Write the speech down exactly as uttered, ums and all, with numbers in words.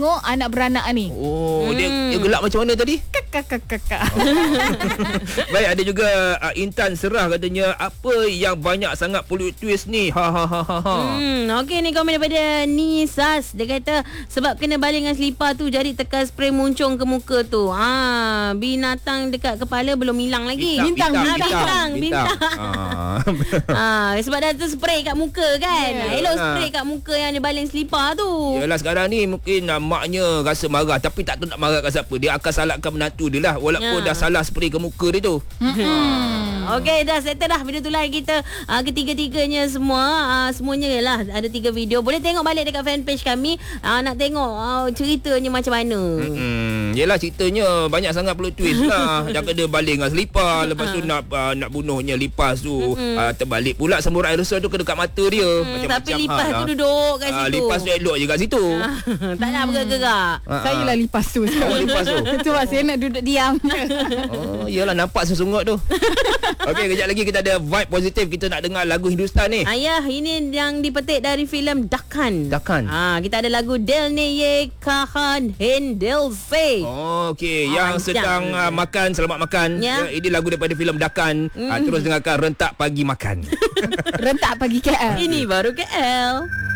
tengok anak beranak ni. Oh, Hmm. dia, dia gelak macam mana tadi? Kakak kakak kakak. Baik, ada juga uh, Intan Serah katanya, apa yang banyak sangat plot twist ni? Ha ha ha ha. ha. Hmm, okey ni komen daripada Nisas. Dia kata sebab kena baling dengan selipar tu jadi tekan spray muncung ke muka tu. Ha, binatang dekat kepala belum hilang lagi. Bintang, Ah, bintang, bintang, bintang. Ah. Ha, sebab dah tu spray kat muka kan. Yeah. Elok spray kat muka yang dia baling selipar tu. Yalah, sekarang ni mungkin uh, maknya rasa marah tapi tak tahu nak marah kat siapa. Dia akan salahkan menantu dia lah, walaupun Ya. dah salah spray ke muka dia tu. Hmm. Okey, dah settle dah video tu lah kita uh, ketiga-tiganya semua uh, semuanya lah ada tiga video. Boleh tengok balik dekat fanpage kami uh, nak tengok uh, ceritanya macam mana. Hmm, yelah, ceritanya banyak sangat plot twist lah. Dah kena baling dengan selipar, lepas tu nak uh, nak bunuhnya lipas tu, uh, terbalik pula samurai aerosol tu ke dekat mata dia. Hmm, Macam-macam tapi lipas hal tu lah. duduk kat Ah, situ. lipas tu elok je kat situ. Tak nak bergerak. Ah, Saya ah. lah lipas tu. Oh, lipas tu. Sebab saya nak duduk diam. Oh, iyalah, nampak sesungut tu. Okey, kejap lagi kita ada vibe positif. Kita nak dengar lagu Hindustan ni. Ayah, ini yang dipetik dari filem Dakan. Dakan. Ah, kita ada lagu Del ne ye kahan hendel se. Oh, okey. Oh, Yang panjang. sedang uh, makan, selamat makan. Ya. Ya, ini lagu daripada filem Dakan. Mm. Uh, terus dengarkan Rentak Pagi Makan. Rentak pagi K L. Ini baru K L.